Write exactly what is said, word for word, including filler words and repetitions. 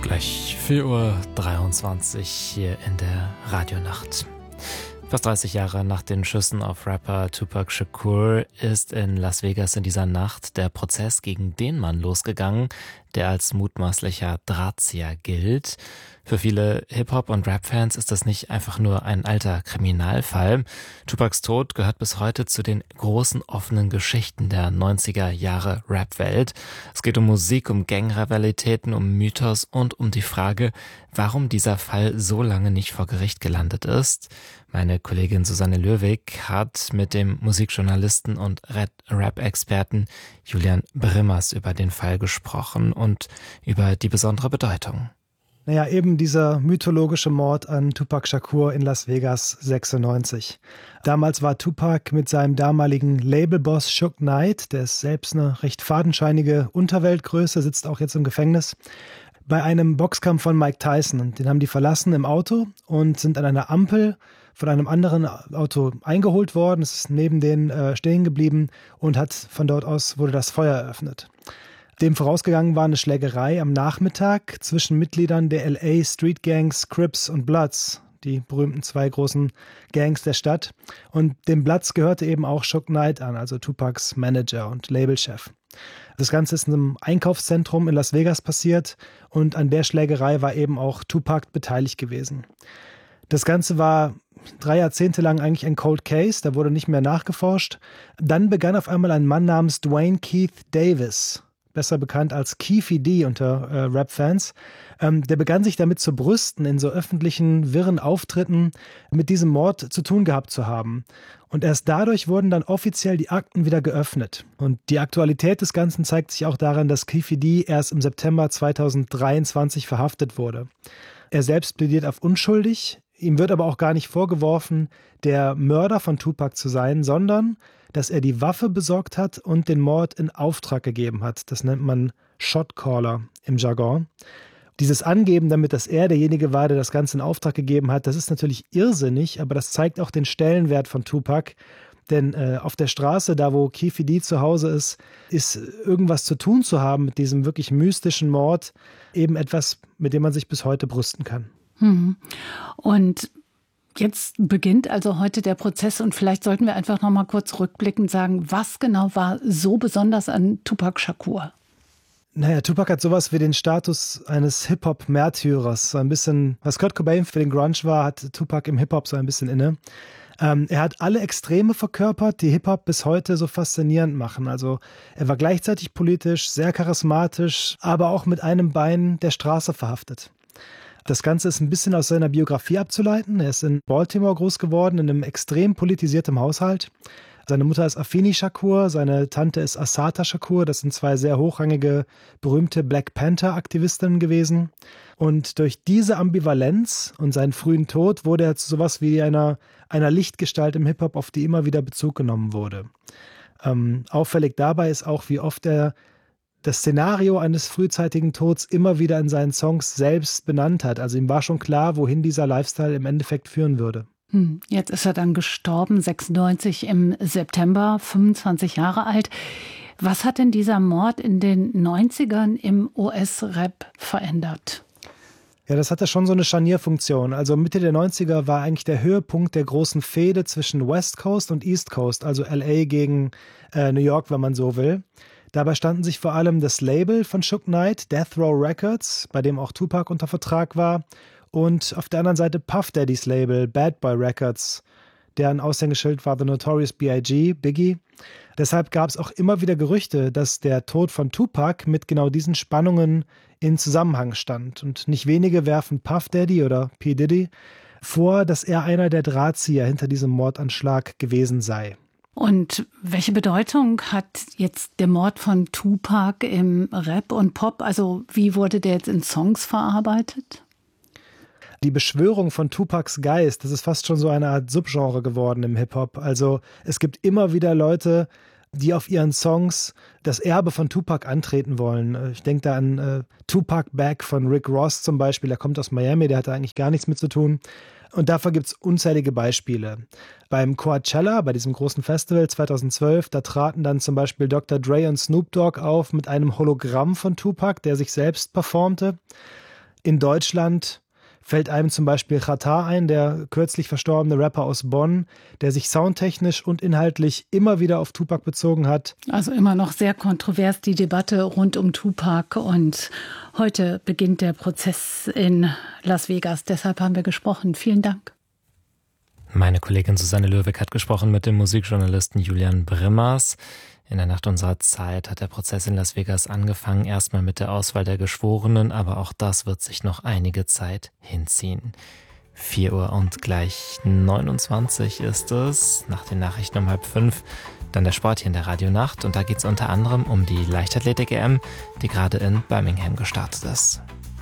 Gleich vier Uhr dreiundzwanzig hier in der Radionacht. Fast dreißig Jahre nach den Schüssen auf Rapper Tupac Shakur ist in Las Vegas in dieser Nacht der Prozess gegen den Mann losgegangen, der als mutmaßlicher Drahtzieher gilt. Für viele Hip-Hop- und Rap-Fans ist das nicht einfach nur ein alter Kriminalfall. Tupacs Tod gehört bis heute zu den großen offenen Geschichten der neunziger Jahre Rap-Welt. Es geht um Musik, um Gang-Rivalitäten, um Mythos und um die Frage, warum dieser Fall so lange nicht vor Gericht gelandet ist. Meine Kollegin Susanne Löwig hat mit dem Musikjournalisten und Rap-Experten Julian Brimmers über den Fall gesprochen und über die besondere Bedeutung. Naja, eben dieser mythologische Mord an Tupac Shakur in Las Vegas sechsundneunzig. Damals war Tupac mit seinem damaligen Labelboss Suge Knight, der ist selbst eine recht fadenscheinige Unterweltgröße, sitzt auch jetzt im Gefängnis, bei einem Boxkampf von Mike Tyson. Und den haben die verlassen im Auto und sind an einer Ampel von einem anderen Auto eingeholt worden. Es ist neben denen äh, stehen geblieben und hat von dort aus wurde das Feuer eröffnet. Dem vorausgegangen war eine Schlägerei am Nachmittag zwischen Mitgliedern der L A Street Gangs Crips und Bloods, die berühmten zwei großen Gangs der Stadt. Und dem Bloods gehörte eben auch Suge Knight an, also Tupacs Manager und Labelchef. Das Ganze ist in einem Einkaufszentrum in Las Vegas passiert und an der Schlägerei war eben auch Tupac beteiligt gewesen. Das Ganze war drei Jahrzehnte lang eigentlich ein Cold Case, da wurde nicht mehr nachgeforscht. Dann begann auf einmal ein Mann namens Dwayne Keith Davis, besser bekannt als Keefe D unter äh, Rap-Fans, ähm, der begann sich damit zu brüsten, in so öffentlichen, wirren Auftritten mit diesem Mord zu tun gehabt zu haben. Und erst dadurch wurden dann offiziell die Akten wieder geöffnet. Und die Aktualität des Ganzen zeigt sich auch daran, dass Keefe D erst im September zweitausenddreiundzwanzig verhaftet wurde. Er selbst plädiert auf unschuldig, ihm wird aber auch gar nicht vorgeworfen, der Mörder von Tupac zu sein, sondern dass er die Waffe besorgt hat und den Mord in Auftrag gegeben hat. Das nennt man Shotcaller im Jargon. Dieses Angeben damit, dass er derjenige war, der das Ganze in Auftrag gegeben hat, das ist natürlich irrsinnig, aber das zeigt auch den Stellenwert von Tupac. Denn äh, auf der Straße, da wo Keefe D zu Hause ist, ist irgendwas zu tun zu haben mit diesem wirklich mystischen Mord eben etwas, mit dem man sich bis heute brüsten kann. Hm. Und jetzt beginnt also heute der Prozess und vielleicht sollten wir einfach noch mal kurz rückblickend sagen, was genau war so besonders an Tupac Shakur? Naja, Tupac hat sowas wie den Status eines Hip-Hop-Märtyrers. So ein bisschen, was Kurt Cobain für den Grunge war, hat Tupac im Hip-Hop so ein bisschen inne. Ähm, er hat alle Extreme verkörpert, die Hip-Hop bis heute so faszinierend machen. Also er war gleichzeitig politisch, sehr charismatisch, aber auch mit einem Bein der Straße verhaftet. Das Ganze ist ein bisschen aus seiner Biografie abzuleiten. Er ist in Baltimore groß geworden, in einem extrem politisierten Haushalt. Seine Mutter ist Afeni Shakur, seine Tante ist Assata Shakur. Das sind zwei sehr hochrangige, berühmte Black Panther-Aktivistinnen gewesen. Und durch diese Ambivalenz und seinen frühen Tod wurde er zu sowas wie einer, einer Lichtgestalt im Hip-Hop, auf die immer wieder Bezug genommen wurde. Ähm, auffällig dabei ist auch, wie oft er das Szenario eines frühzeitigen Tods immer wieder in seinen Songs selbst benannt hat. Also ihm war schon klar, wohin dieser Lifestyle im Endeffekt führen würde. Hm, jetzt ist er dann gestorben, sechsundneunzig im September, fünfundzwanzig Jahre alt. Was hat denn dieser Mord in den neunzigern im U S-Rap verändert? Ja, das hatte schon so eine Scharnierfunktion. Also Mitte der neunziger war eigentlich der Höhepunkt der großen Fehde zwischen West Coast und East Coast, also L A gegen äh, New York, wenn man so will. Dabei standen sich vor allem das Label von Suge Knight, Death Row Records, bei dem auch Tupac unter Vertrag war, und auf der anderen Seite Puff Daddys Label, Bad Boy Records, deren Aushängeschild war The Notorious B I G, Biggie. Deshalb gab es auch immer wieder Gerüchte, dass der Tod von Tupac mit genau diesen Spannungen in Zusammenhang stand. Und nicht wenige werfen Puff Daddy oder P. Diddy vor, dass er einer der Drahtzieher hinter diesem Mordanschlag gewesen sei. Und welche Bedeutung hat jetzt der Mord von Tupac im Rap und Pop? Also wie wurde der jetzt in Songs verarbeitet? Die Beschwörung von Tupacs Geist, das ist fast schon so eine Art Subgenre geworden im Hip-Hop. Also es gibt immer wieder Leute, die auf ihren Songs das Erbe von Tupac antreten wollen. Ich denke da an äh, Tupac Back von Rick Ross zum Beispiel. Der kommt aus Miami, der hat da eigentlich gar nichts mit zu tun. Und dafür gibt es unzählige Beispiele. Beim Coachella, bei diesem großen Festival zweitausendzwölf, da traten dann zum Beispiel Doktor Dre und Snoop Dogg auf mit einem Hologramm von Tupac, der sich selbst performte. In Deutschland fällt einem zum Beispiel Xatar ein, der kürzlich verstorbene Rapper aus Bonn, der sich soundtechnisch und inhaltlich immer wieder auf Tupac bezogen hat. Also immer noch sehr kontrovers die Debatte rund um Tupac, und heute beginnt der Prozess in Las Vegas. Deshalb haben wir gesprochen. Vielen Dank. Meine Kollegin Susanne Löwig hat gesprochen mit dem Musikjournalisten Julian Brimmers. In der Nacht unserer Zeit hat der Prozess in Las Vegas angefangen, erstmal mit der Auswahl der Geschworenen, aber auch das wird sich noch einige Zeit hinziehen. vier Uhr und gleich neunundzwanzig ist es, nach den Nachrichten um halb fünf, dann der Sport hier in der Radionacht, und da geht es unter anderem um die Leichtathletik-E M, die gerade in Birmingham gestartet ist.